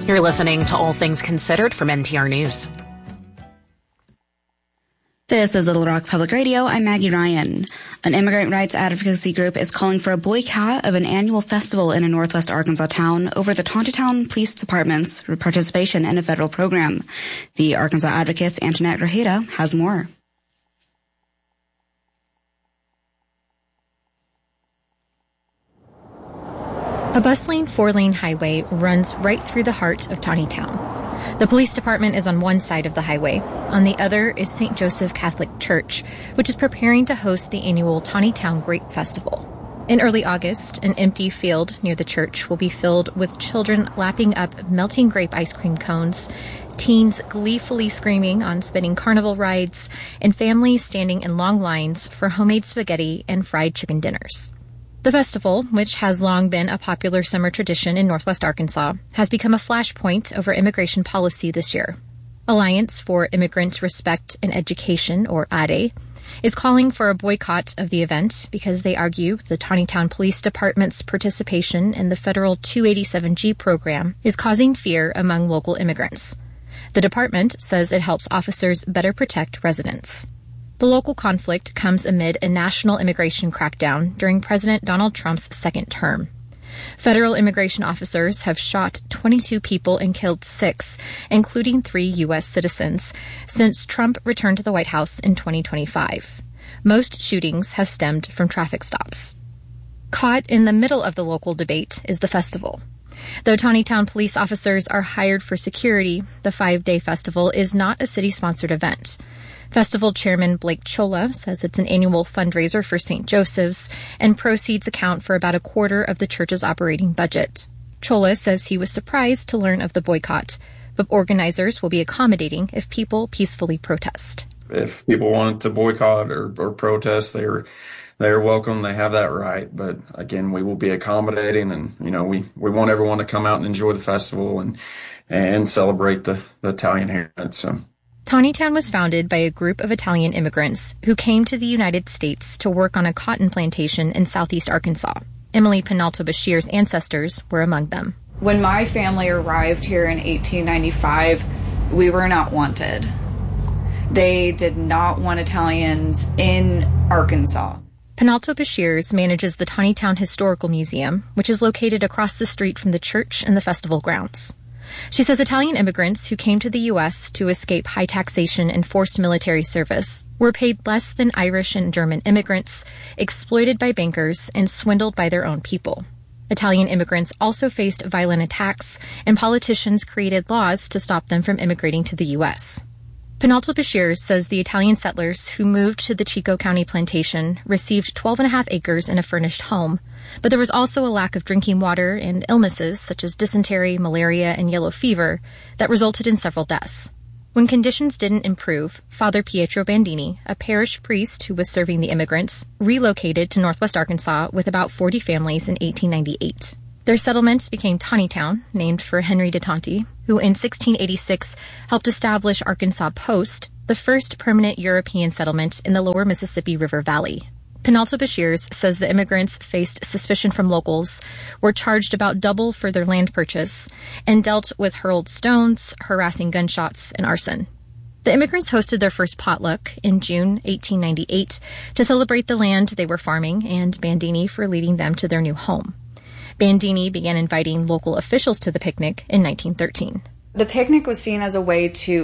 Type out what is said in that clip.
You're listening to All Things Considered from NPR News. This is Little Rock Public Radio. I'm Maggie Ryan. An immigrant rights advocacy group is calling for a boycott of an annual festival in a northwest Arkansas town over the Tontitown Police Department's participation in a federal program. The Arkansas Advocate's Antoinette Grajeda has more. A bustling four-lane highway runs right through the heart of Tontitown. The police department is on one side of the highway. On the other is St. Joseph Catholic Church, which is preparing to host the annual Tontitown Grape Festival. In early August, an empty field near the church will be filled with children lapping up melting grape ice cream cones, teens gleefully screaming on spinning carnival rides, and families standing in long lines for homemade spaghetti and fried chicken dinners. The festival, which has long been a popular summer tradition in northwest Arkansas, has become a flashpoint over immigration policy this year. Alliance for Immigrant Respect and Education, or ADE, is calling for a boycott of the event because they argue the Tontitown Police Department's participation in the federal 287G program is causing fear among local immigrants. The department says it helps officers better protect residents. The local conflict comes amid a national immigration crackdown during President Donald Trump's second term. Federal immigration officers have shot 22 people and killed 6, including 3 U.S. citizens, since Trump returned to the White House in 2025. Most shootings have stemmed from traffic stops. Caught in the middle of the local debate is the festival. Though Tontitown police officers are hired for security, the 5-day festival is not a city-sponsored event. Festival Chairman Blake Chola says it's an annual fundraiser for St. Joseph's, and proceeds account for about a quarter of the church's operating budget. Chola says he was surprised to learn of the boycott, but organizers will be accommodating if people peacefully protest. If people want to boycott or protest, they're welcome. They have that right. But again, we will be accommodating, and we want everyone to come out and enjoy the festival and celebrate the Italian heritage. So. Tontitown was founded by a group of Italian immigrants who came to the United States to work on a cotton plantation in southeast Arkansas. Emily Penalto Bashir's ancestors were among them. When my family arrived here in 1895, we were not wanted. They did not want Italians in Arkansas. Penalto Bashir's manages the Tontitown Historical Museum, which is located across the street from the church and the festival grounds. She says Italian immigrants who came to the U.S. to escape high taxation and forced military service were paid less than Irish and German immigrants, exploited by bankers, and swindled by their own people. Italian immigrants also faced violent attacks, and politicians created laws to stop them from immigrating to the U.S. Penalto Bashir says the Italian settlers who moved to the Chico County plantation received 12.5 acres and a furnished home, but there was also a lack of drinking water and illnesses such as dysentery, malaria, and yellow fever that resulted in several deaths. When conditions didn't improve, Father Pietro Bandini, a parish priest who was serving the immigrants, relocated to northwest Arkansas with about 40 families in 1898. Their settlement became Tontitown, named for Henry de Tonti, who in 1686 helped establish Arkansas Post, the first permanent European settlement in the lower Mississippi River Valley. Penalto Bashir says the immigrants faced suspicion from locals, were charged about double for their land purchase, and dealt with hurled stones, harassing gunshots, and arson. The immigrants hosted their first potluck in June 1898 to celebrate the land they were farming and Bandini for leading them to their new home. Bandini began inviting local officials to the picnic in 1913. The picnic was seen as a way to